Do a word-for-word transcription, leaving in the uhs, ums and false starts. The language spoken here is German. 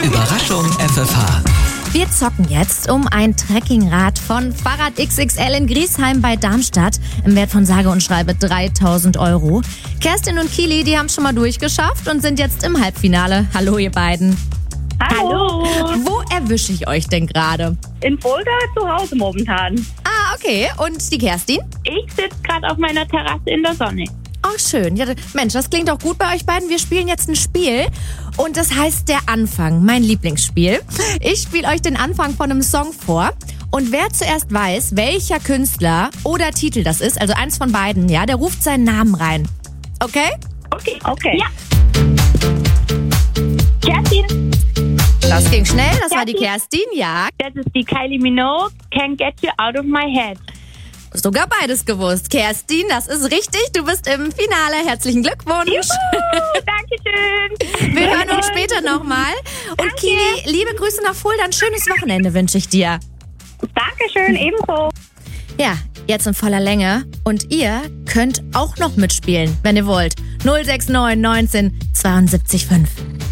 Überraschung F F H. Wir zocken jetzt um ein Trekkingrad von Fahrrad X X L in Griesheim bei Darmstadt im Wert von sage und schreibe dreitausend Euro. Kerstin und Kili, die haben schon mal durchgeschafft und sind jetzt im Halbfinale. Hallo ihr beiden. Hallo. Wo erwische ich euch denn gerade? In Fulda zu Hause momentan. Ah, okay. Und die Kerstin? Ich sitze gerade auf meiner Terrasse in der Sonne. Oh, schön. Ja, Mensch, das klingt auch gut bei euch beiden. Wir spielen jetzt ein Spiel und das heißt Der Anfang, mein Lieblingsspiel. Ich spiele euch den Anfang von einem Song vor und wer zuerst weiß, welcher Künstler oder Titel das ist, also eins von beiden, ja, der ruft seinen Namen rein. Okay? Okay. Okay. Ja. Kerstin. Das ging schnell, das war die Kerstin, ja. Das ist die Kylie Minogue, Can't Get You Out of My Head. Sogar beides gewusst. Kerstin, das ist richtig. Du bist im Finale. Herzlichen Glückwunsch. Juhu, Dankeschön. Wir hören uns später nochmal. Und Danke. Kili, liebe Grüße nach Fulda. Ein schönes Wochenende wünsche ich dir. Dankeschön, ebenso. Ja, jetzt in voller Länge. Und ihr könnt auch noch mitspielen, wenn ihr wollt. null sechs neun neunzehn zweiundsiebzig fünf.